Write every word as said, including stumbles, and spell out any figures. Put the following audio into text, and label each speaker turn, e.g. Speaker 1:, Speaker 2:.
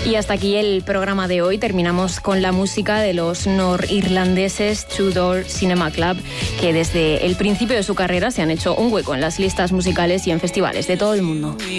Speaker 1: Y hasta aquí el programa de hoy. Terminamos con la música de los norirlandeses Two Door Cinema Club, que desde el principio de su carrera se han hecho un hueco en las listas musicales y en festivales de todo el mundo.